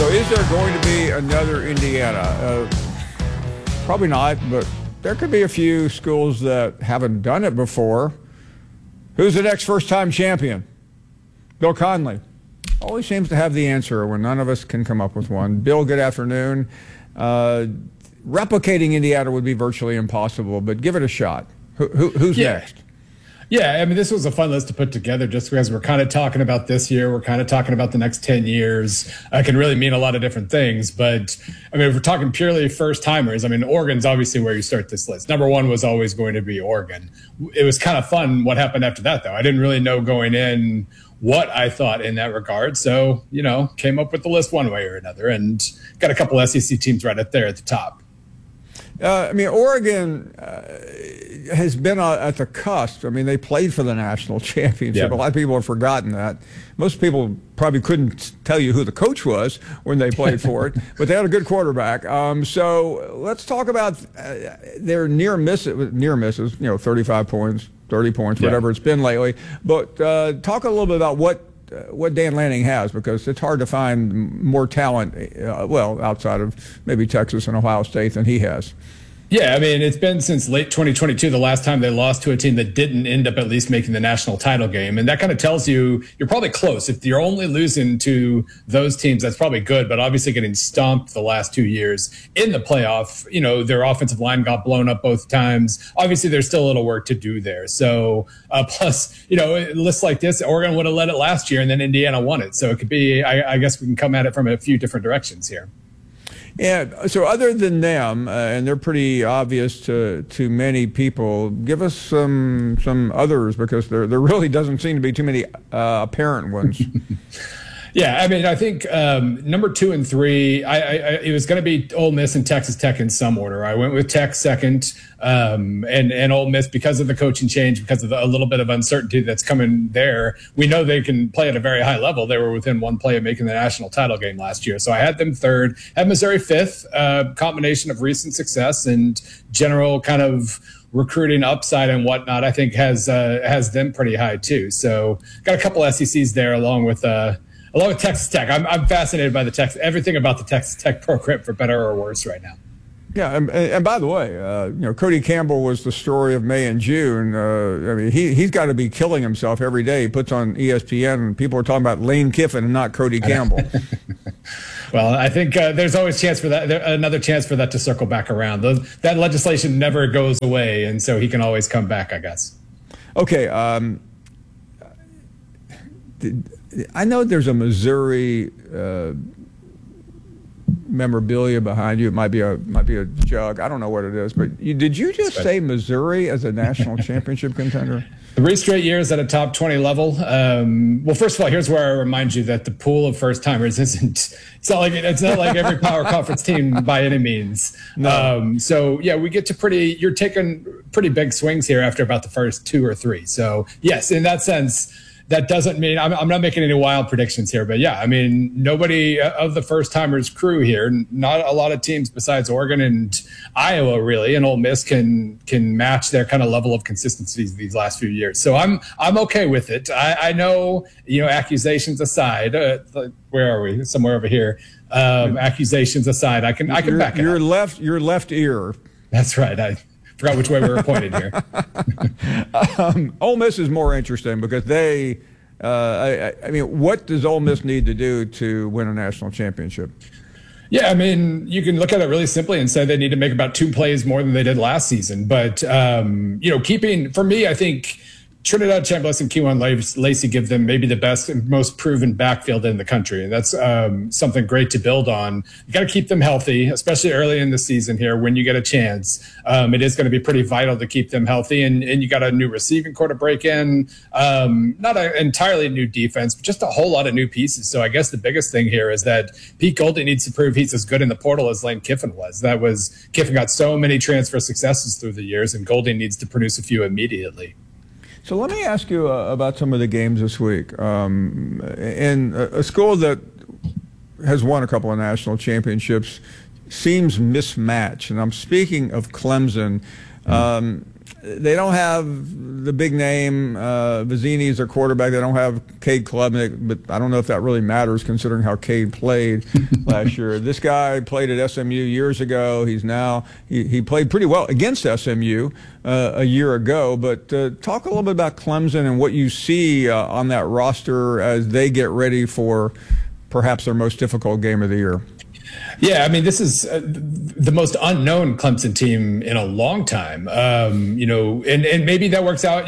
So is there going to be another Indiana? Probably not, but there could be a few schools that haven't done it before. Who's the next first-time champion? Bill Conley. Always seems to have the answer when none of us can come up with one. Bill, good afternoon. Replicating Indiana would be virtually impossible, but give it a shot. Who's next? Yeah, I mean, this was a fun list to put together just because we're kind of talking about this year. We're kind of talking about the next 10 years. It can really mean a lot of different things. But, I mean, if we're talking purely first-timers, I mean, Oregon's obviously where you start this list. Number one was always going to be Oregon. It was kind of fun what happened after that, though. I didn't really know going in what I thought in that regard. So, came up with the list one way or another and got a couple SEC teams right up there at the top. Oregon has been at the cusp. I mean, they played for the national championship. A lot of people have forgotten that. Most people probably couldn't tell you who the coach was when they played for it, but they had a good quarterback. So let's talk about their near misses, 35 points, 30 points, whatever it's been lately. But talk a little bit about what Dan Lanning has, because it's hard to find more talent, outside of maybe Texas and Ohio State than he has. Yeah, I mean, it's been since late 2022, the last time they lost to a team that didn't end up at least making the national title game. And that kind of tells you you're probably close. If you're only losing to those teams, that's probably good. But obviously getting stomped the last 2 years in the playoff, their offensive line got blown up both times. Obviously, there's still a little work to do there. So plus, lists like this, Oregon would have led it last year and then Indiana won it. So it could be, I guess we can come at it from a few different directions here. Yeah. So other than them, and they're pretty obvious to many people, give us some others, because there really doesn't seem to be too many apparent ones. Yeah, I mean, I think number 2 and 3, it was going to be Ole Miss and Texas Tech in some order. I went with Tech second, and Ole Miss because of the coaching change, because of a little bit of uncertainty that's coming there. We know they can play at a very high level. They were within one play of making the national title game last year. So I had them third, had Missouri fifth, combination of recent success and general kind of recruiting upside and whatnot, I think has them pretty high too. So got a couple SECs there along with Texas Tech. I'm fascinated by everything about the Texas Tech program, for better or worse, right now. Yeah, and by the way, Cody Campbell was the story of May and June. He's got to be killing himself every day. He puts on ESPN, and people are talking about Lane Kiffin and not Cody Campbell. Well, I think there's always chance for that. Another chance for that to circle back around. That legislation never goes away, and so he can always come back, I guess. Okay. I know there's a Missouri memorabilia behind you. It might be a jug. I don't know what it is. But did you just say Missouri as a national championship contender? 3 straight years at a top 20 level. Well, first of all, here's where I remind you that the pool of first timers isn't. It's not like every power conference team by any means. No. So yeah, we get to you're taking pretty big swings here after about the first 2 or 3. So yes, in that sense. That doesn't mean I'm not making any wild predictions here, but yeah, I mean, nobody of the first timers crew here, not a lot of teams besides Oregon and Iowa really, and Ole Miss can match their kind of level of consistency these last few years. So I'm okay with it. I know, accusations aside, where are we? Somewhere over here. Accusations aside, I can back it up. Your left ear. That's right. I forgot which way we were pointed here. Ole Miss is more interesting because they, what does Ole Miss need to do to win a national championship? Yeah, I mean, you can look at it really simply and say they need to make about 2 plays more than they did last season. But, for me, I think Trinidad Chambliss and Kewan Lacey give them maybe the best and most proven backfield in the country. And that's something great to build on. You got to keep them healthy, especially early in the season here when you get a chance. It is going to be pretty vital to keep them healthy. And you got a new receiving core to break in. Not an entirely new defense, but just a whole lot of new pieces. So I guess the biggest thing here is that Pete Golding needs to prove he's as good in the portal as Lane Kiffin was. Kiffin got so many transfer successes through the years, and Golding needs to produce a few immediately. So let me ask you about some of the games this week. In a school that has won a couple of national championships seems mismatched, and I'm speaking of Clemson. They don't have the big name. Vizzini is their quarterback. They don't have Cade Klubnik, but I don't know if that really matters considering how Cade played last year. This guy played at SMU years ago. He played pretty well against SMU a year ago. But talk a little bit about Clemson and what you see on that roster as they get ready for perhaps their most difficult game of the year. Yeah, I mean, this is the most unknown Clemson team in a long time. And maybe that works out.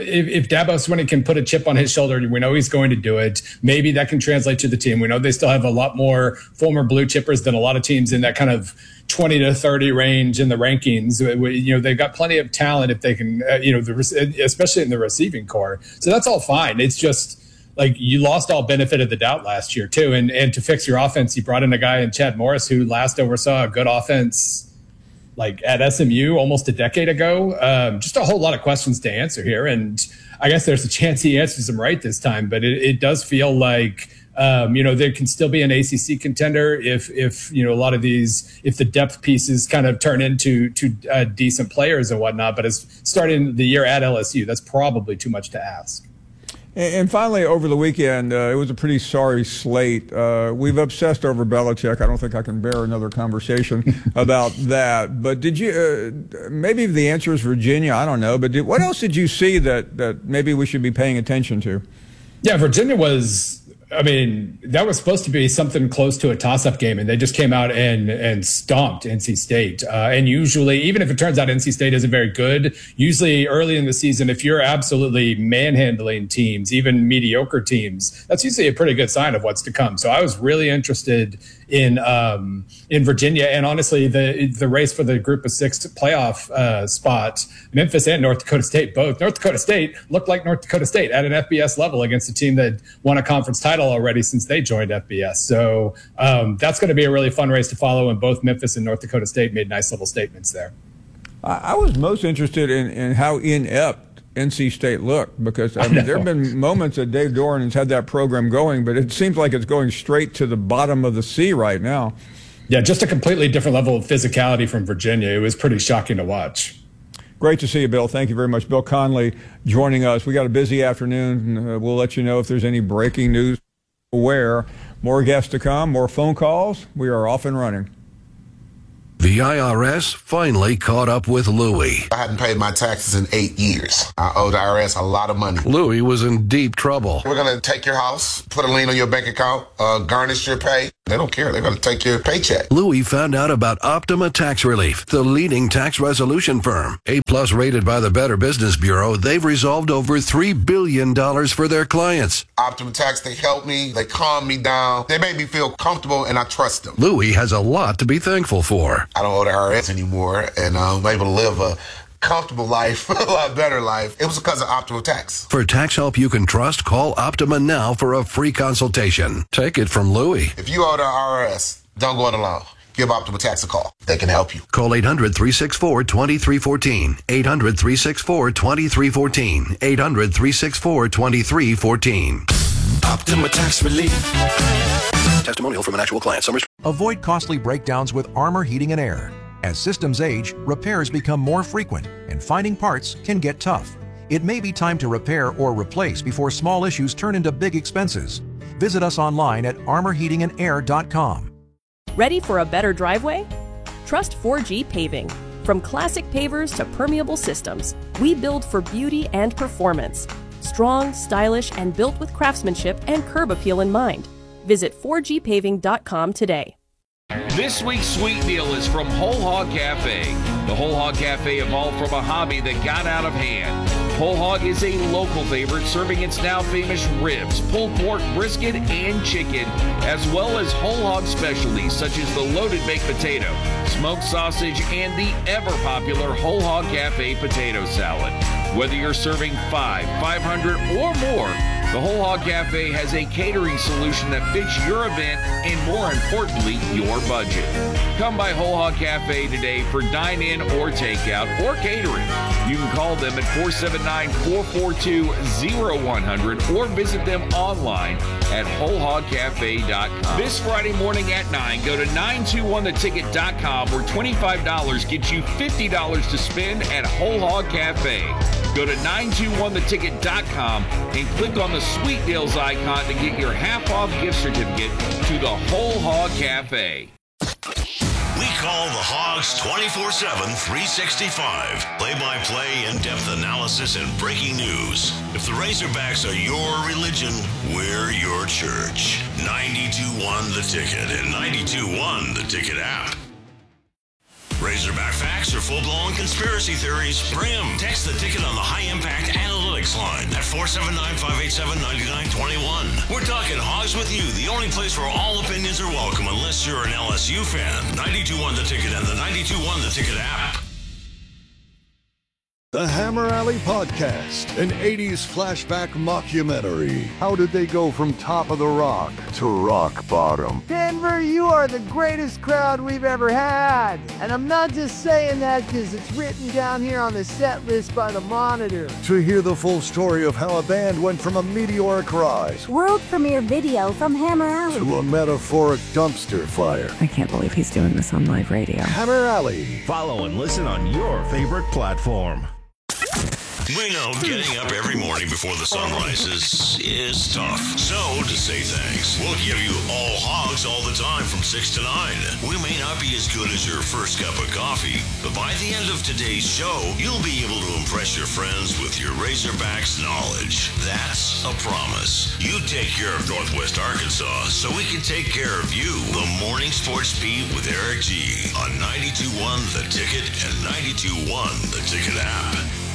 If Dabo Swinney can put a chip on his shoulder, we know he's going to do it. Maybe that can translate to the team. We know they still have a lot more former blue chippers than a lot of teams in that kind of 20 to 30 range in the rankings. They've got plenty of talent if they can, especially in the receiving core. So that's all fine. It's just, like, you lost all benefit of the doubt last year too, and to fix your offense, you brought in a guy in Chad Morris who last oversaw a good offense like at SMU almost a decade ago. Just a whole lot of questions to answer here, and I guess there's a chance he answers them right this time. But it does feel like there can still be an ACC contender if a lot of these, if the depth pieces kind of turn into decent players and whatnot. But as starting the year at LSU, that's probably too much to ask. And finally, over the weekend, it was a pretty sorry slate. We've obsessed over Belichick. I don't think I can bear another conversation about that. But did you, maybe the answer is Virginia, I don't know. But what else did you see that maybe we should be paying attention to? Yeah, Virginia was, that was supposed to be something close to a toss-up game, and they just came out and stomped NC State. And usually, even if it turns out NC State isn't very good, usually early in the season, if you're absolutely manhandling teams, even mediocre teams, that's usually a pretty good sign of what's to come. So I was really interested in Virginia, and honestly, the race for the Group of Six playoff spot, Memphis and North Dakota State both. North Dakota State looked like North Dakota State at an FBS level against a team that won a conference title already since they joined FBS. So that's going to be a really fun race to follow, and both Memphis and North Dakota State made nice little statements there. I was most interested in how inept NC State looked, because there have been moments that Dave Doran has had that program going, but it seems like it's going straight to the bottom of the sea right now. Yeah, just a completely different level of physicality from Virginia. It was pretty shocking to watch. Great to see you, Bill. Thank you very much. Bill Connelly joining us. We got a busy afternoon, and we'll let you know if there's any breaking news. More guests to come, more phone calls. We are off and running. The IRS finally caught up with Louie. I hadn't paid my taxes in 8 years. I owe the IRS a lot of money. Louie was in deep trouble. We're going to take your house, put a lien on your bank account, garnish your pay. They don't care. They're going to take your paycheck. Louie found out about Optima Tax Relief, the leading tax resolution firm. A+ rated by the Better Business Bureau, they've resolved over $3 billion for their clients. Optima Tax, they help me. They calm me down. They make me feel comfortable, and I trust them. Louie has a lot to be thankful for. I don't owe the IRS anymore, and I'm able to live a comfortable life, a lot better life. It was because of Optima Tax. For tax help you can trust, call Optima now for a free consultation. Take it from Louie. If you owe the IRS, don't go it alone. Give Optima Tax a call. They can help you. Call 800-364-2314. 800-364-2314. 800-364-2314. Optima Tax Relief. Testimonial from an actual client. Avoid costly breakdowns with Armor Heating and Air. As systems age, repairs become more frequent, and finding parts can get tough. It may be time to repair or replace before small issues turn into big expenses. Visit us online at armorheatingandair.com. Ready for a better driveway? Trust 4G Paving. From classic pavers to permeable systems, we build for beauty and performance. Strong, stylish, and built with craftsmanship and curb appeal in mind. Visit 4gpaving.com today. This week's sweet deal is from Whole Hog Cafe. The Whole Hog Cafe evolved from a hobby that got out of hand. Whole Hog is a local favorite, serving its now famous ribs, pulled pork, brisket, and chicken, as well as whole hog specialties such as the loaded baked potato, smoked sausage, and the ever-popular Whole Hog Cafe potato salad. Whether you're serving 500, or more, the Whole Hog Cafe has a catering solution that fits your event and, more importantly, your budget. Come by Whole Hog Cafe today for dine-in or takeout or catering. You can call them at 479-442-0100 or visit them online at wholehogcafe.com. This Friday morning at 9, go to 921theticket.com where $25 gets you $50 to spend at Whole Hog Cafe. Go to 921theticket.com and click on the Sweet Deals icon to get your half-off gift certificate to the Whole Hog Cafe. We call the Hogs 24/7, 365. Play-by-play, in-depth analysis, and breaking news. If the Razorbacks are your religion, we're your church. 92.1 The Ticket and 92.1 The Ticket app. Razorback facts or full-blown conspiracy theories? Bring them. Text The Ticket on the high-impact analytics line at 479-587-9921. We're talking Hogs with you, the only place where all opinions are welcome unless you're an LSU fan. 92.1 The Ticket and the 92.1 The Ticket app. The Hammer Alley Podcast, an 80s flashback mockumentary. How did they go from top of the rock to rock bottom? Denver, you are the greatest crowd we've ever had. And I'm not just saying that because it's written down here on the set list by the Monitor. To hear the full story of how a band went from a meteoric rise, world premiere video from Hammer Alley, to a metaphoric dumpster fire. I can't believe he's doing this on live radio. Hammer Alley. Follow and listen on your favorite platform. We know getting up every morning before the sun rises is tough. So, to say thanks, we'll give you all hogs all the time from 6 to 9. We may not be as good as your first cup of coffee, but by the end of today's show, you'll be able to impress your friends with your Razorbacks knowledge. That's a promise. You take care of Northwest Arkansas so we can take care of you. The Morning Sports Beat with Eric G on 92.1 The Ticket and 92.1 The Ticket app.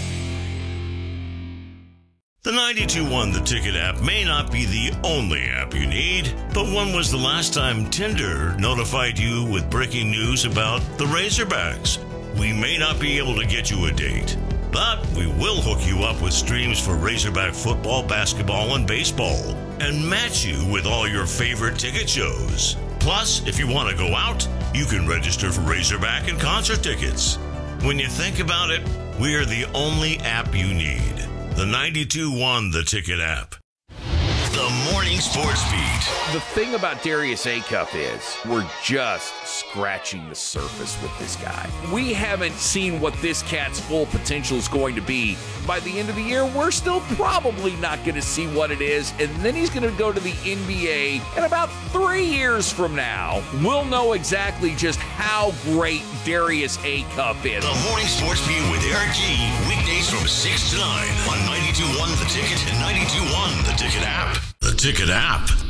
The 92.1 The Ticket app may not be the only app you need, but when was the last time Tinder notified you with breaking news about the Razorbacks? We may not be able to get you a date, but we will hook you up with streams for Razorback football, basketball, and baseball, and match you with all your favorite ticket shows. Plus, if you want to go out, you can register for Razorback and concert tickets. When you think about it, we are the only app you need. The 92.1 The Ticket app. The Morning Sports Beat. The thing about Darius Acuff is we're just scratching the surface with this guy. We haven't seen what this cat's full potential is going to be. By the end of the year, we're still probably not going to see what it is, and then he's going to go to the NBA, and about 3 years from now, we'll know exactly just how great Darius Acuff is. The Morning Sports Beat with Eric G. Weekdays from 6 to 9 on 92.1 The Ticket and 92.1 The Ticket app. The Ticket app.